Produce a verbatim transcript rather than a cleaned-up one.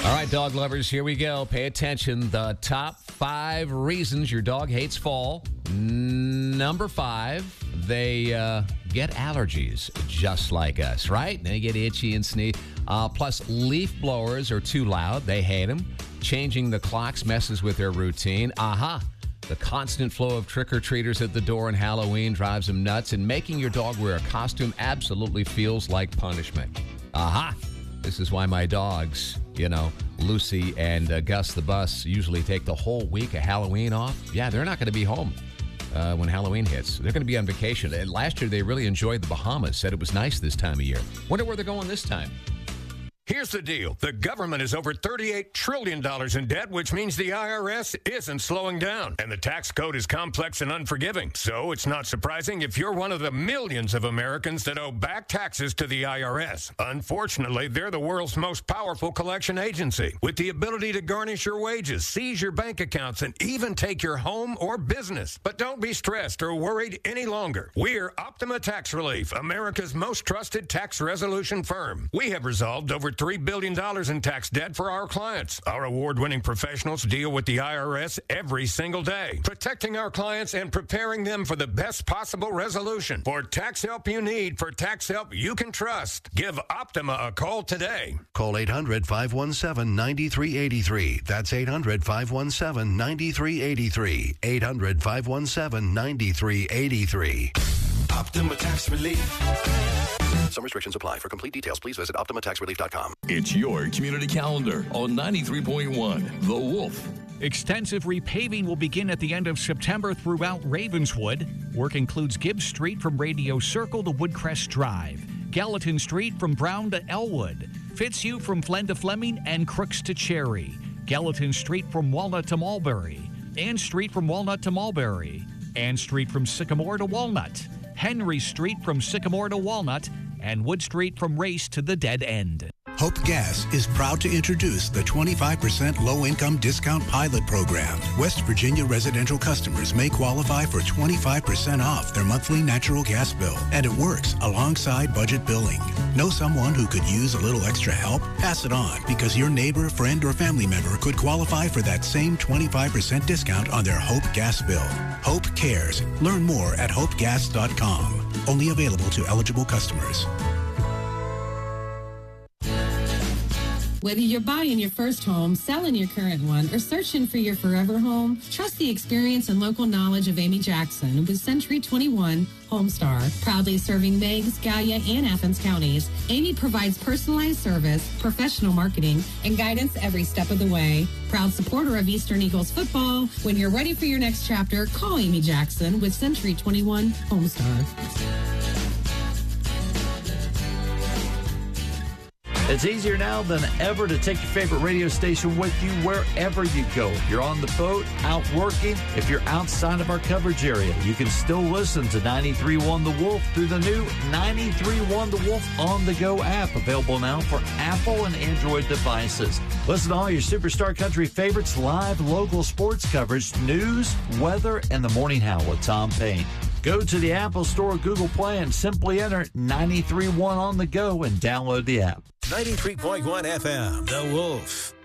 All right, dog lovers, here we go. Pay attention. The top five reasons your dog hates fall. Number five, they uh, get allergies just like us, right? They get itchy and sneeze. Uh, plus, leaf blowers are too loud. They hate them. Changing the clocks messes with their routine. Aha. The constant flow of trick-or-treaters at the door on Halloween drives them nuts, and making your dog wear a costume absolutely feels like punishment. Aha. This is why my dogs, you know, Lucy and uh, Gus the Bus, usually take the whole week of Halloween off. Yeah, they're not going to be home uh, when Halloween hits. They're going to be on vacation. And last year, they really enjoyed the Bahamas, said it was nice this time of year. Wonder where they're going this time. Here's the deal. The government is over thirty-eight trillion dollars in debt, which means the I R S isn't slowing down. And the tax code is complex and unforgiving. So it's not surprising if you're one of the millions of Americans that owe back taxes to the I R S. Unfortunately, they're the world's most powerful collection agency, with the ability to garnish your wages, seize your bank accounts, and even take your home or business. But don't be stressed or worried any longer. We're Optima Tax Relief, America's most trusted tax resolution firm. We have resolved over three billion dollars in tax debt for our clients. Our award-winning professionals deal with the I R S every single day, protecting our clients and preparing them for the best possible resolution. For tax help you need, for tax help you can trust, give Optima a call today. Call eight hundred, five one seven, nine three eight three. That's eight hundred, five one seven, nine three eight three. eight hundred, five one seven, nine three eight three. Optima Tax Relief. Some restrictions apply. For complete details, please visit optima tax relief dot com. It's your community calendar on ninety-three point one, The Wolf. Extensive repaving will begin at the end of September throughout Ravenswood. Work includes Gibbs Street from Radio Circle to Woodcrest Drive, Gallatin Street from Brown to Elwood, Fitzhugh from Flen to Fleming, and Crooks to Cherry, Gallatin Street from Walnut to Mulberry, Ann Street from Walnut to Mulberry, Ann Street from Sycamore to Walnut, Henry Street from Sycamore to Walnut, and Wood Street from Race to the Dead End. Hope Gas is proud to introduce the twenty-five percent low-income discount pilot program. West Virginia residential customers may qualify for twenty-five percent off their monthly natural gas bill, and it works alongside budget billing. Know someone who could use a little extra help? Pass it on, because your neighbor, friend, or family member could qualify for that same twenty-five percent discount on their Hope gas bill. Hope cares. Learn more at hope gas dot com. Only available to eligible customers. Whether you're buying your first home, selling your current one, or searching for your forever home, trust the experience and local knowledge of Amy Jackson with Century twenty-one Homestar. Proudly serving Meigs, Gallia, and Athens counties, Amy provides personalized service, professional marketing, and guidance every step of the way. Proud supporter of Eastern Eagles football. When you're ready for your next chapter, call Amy Jackson with Century twenty-one Homestar. It's easier now than ever to take your favorite radio station with you wherever you go. If you're on the boat, out working, if you're outside of our coverage area, you can still listen to ninety-three point one The Wolf through the new ninety-three point one The Wolf On The Go app, available now for Apple and Android devices. Listen to all your Superstar Country favorites, live local sports coverage, news, weather, and the Morning Howl with Tom Payne. Go to the Apple Store, Google Play, and simply enter ninety-three point one On The Go and download the app. ninety-three point one F M, The Wolf.